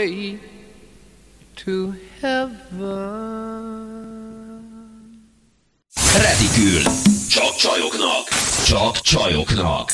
way to heaven. Retikül. Csak csajoknak. Csak csajoknak.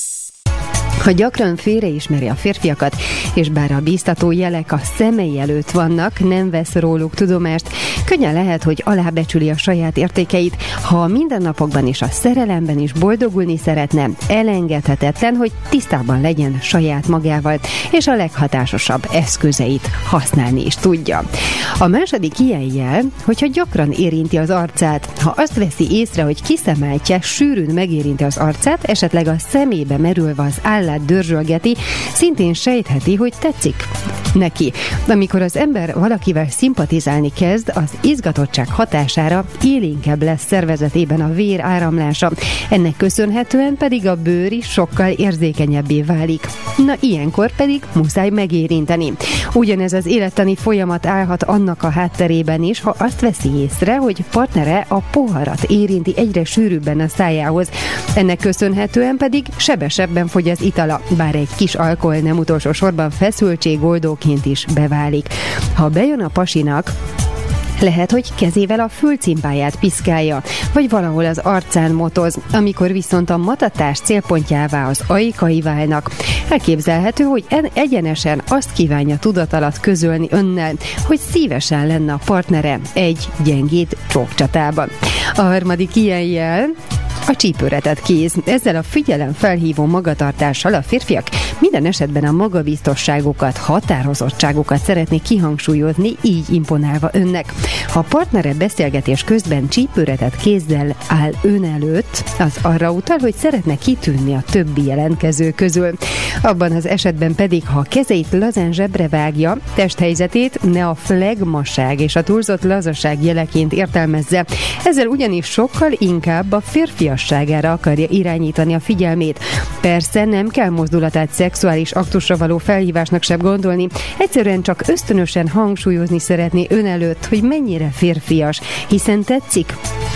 Ha gyakran félreismeri a férfiakat, és bár a bíztató jelek a szemei előtt vannak, nem vesz róluk tudomást, könnyen lehet, hogy alábecsüli a saját értékeit. Ha a mindennapokban és a szerelemben is boldogulni szeretne, elengedhetetlen, hogy tisztában legyen saját magával, és a leghatásosabb eszközeit használni is tudja. A második ilyen jel, hogyha gyakran érinti az arcát, ha azt veszi észre, hogy kiszemeltje, sűrűn megérinti az arcát, esetleg a szemébe merülve az állát dörzsölgeti, szintén sejtheti, hogy tetszik neki. Amikor az ember valakivel szimpatizálni kezd, az izgatottság hatására élénkebb lesz szervezetében a vér áramlása. Ennek köszönhetően pedig a bőr is sokkal érzékenyebbé válik. Na, ilyenkor pedig muszáj megérinteni. Ugyanez az élettani folyamat állhat annak a hátterében is, ha azt veszi észre, hogy partnere a poharat érinti egyre sűrűbben a szájához. Ennek köszönhetően pedig sebesebben fogy az itala, bár egy kis alkohol nem utolsó sorban feszültségoldóként is beválik. Ha bejön a pasinak, lehet, hogy kezével a fülcimpáját piszkálja, vagy valahol az arcán motoz. Amikor viszont a matatás célpontjává az ajkai válnak, elképzelhető, hogy egyenesen azt kívánja tudatalatt közölni önnel, hogy szívesen lenne a partnere egy gyengéd csókcsatában. A harmadik ilyen jel a csípőretett kéz. Ezzel a figyelemfelhívó magatartással a férfiak minden esetben a magabiztosságokat, határozottságokat szeretnék kihangsúlyozni, így imponálva önnek. Ha a partnere beszélgetés közben csípőretett kézzel áll ön előtt, az arra utal, hogy szeretne kitűnni a többi jelentkező közül. Abban az esetben pedig, ha a kezeit lazán zsebre vágja, testhelyzetét ne a flegmaság és a túlzott lazaság jeleként értelmezze. Ezzel ugyanis sokkal inkább a férfiasságára akarja irányítani a figyelmét. Persze nem kell mozdulatát szexuális aktusra való felhívásnak sem gondolni, egyszerűen csak ösztönösen hangsúlyozni szeretné ön előtt, hogy mennyire férfias, hiszen tetszik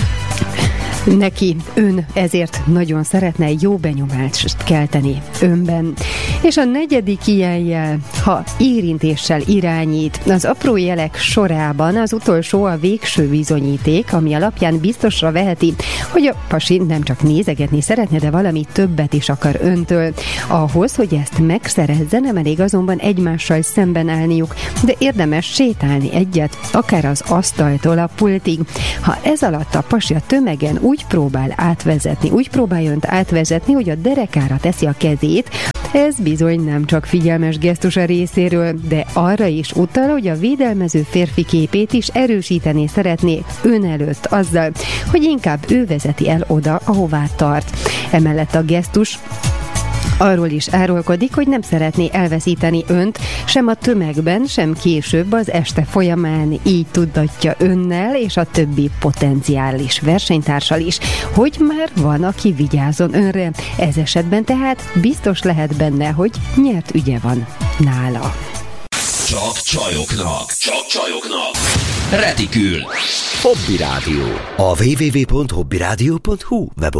neki, ön ezért nagyon szeretne jó benyomást kelteni önben. És a negyedik ilyen jel, ha érintéssel irányít, az apró jelek sorában az utolsó a végső bizonyíték, ami alapján biztosra veheti, hogy a pasi nem csak nézegetni szeretne, de valami többet is akar öntől. Ahhoz, hogy ezt megszerezze, nem elég azonban egymással szemben állniuk, de érdemes sétálni egyet, akár az asztaltól a pultig. Ha ez alatt a pasi a tömegen úgy próbál önt átvezetni, hogy a derekára teszi a kezét, ez bizony nem csak figyelmes gesztus a részéről, de arra is utal, hogy a védelmező férfi képét is erősíteni szeretné ön előtt azzal, hogy inkább ő vezeti el oda, ahová tart. Emellett a gesztus arról is árulkodik, hogy nem szeretné elveszíteni önt, sem a tömegben, sem később az este folyamán, így tudatja önnel és a többi potenciális versenytársal is, hogy már van, aki vigyázzon önre. Ez esetben tehát biztos lehet benne, hogy nyert ügye van nála. Csak csajoknak. Csak csajoknak. Retikül. Hobby Rádió. A www.hobbyradio.hu weboldal